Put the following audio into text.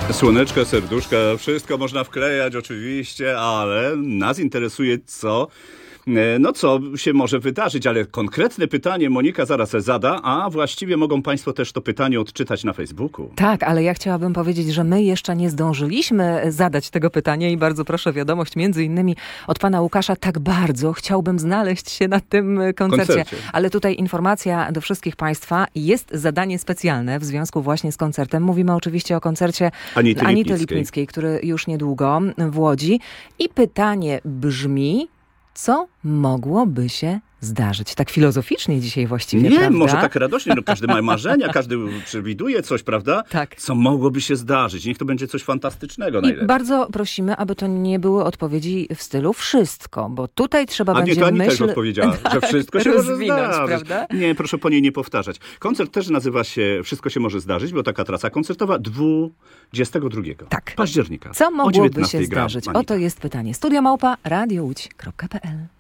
Słoneczka, serduszka, wszystko można wklejać oczywiście, ale nas interesuje co się może wydarzyć, ale konkretne pytanie Monika zaraz zada, a właściwie mogą Państwo też to pytanie odczytać na Facebooku. Tak, ale ja chciałabym powiedzieć, że my jeszcze nie zdążyliśmy zadać tego pytania i bardzo proszę wiadomość między innymi od pana Łukasza. Tak bardzo chciałbym znaleźć się na tym koncercie. Ale tutaj informacja do wszystkich Państwa. Jest zadanie specjalne w związku właśnie z koncertem. Mówimy oczywiście o koncercie Anity Lipnickiej, który już niedługo w Łodzi. I pytanie brzmi: co mogłoby się zdarzyć? Tak filozoficznie dzisiaj właściwie, nie, prawda? Może tak radośnie. Każdy ma marzenia, każdy przewiduje coś, prawda? Tak. Co mogłoby się zdarzyć? Niech to będzie coś fantastycznego najlepiej. I bardzo prosimy, aby to nie były odpowiedzi w stylu wszystko, bo tutaj trzeba będzie to Anita już odpowiedziała, że wszystko się może zdarzyć. Prawda? Nie, proszę po niej nie powtarzać. Koncert też nazywa się Wszystko się może zdarzyć, bo taka trasa koncertowa 22 października. Co mogłoby się zdarzyć? Oto jest pytanie. Studio@radiołódź.pl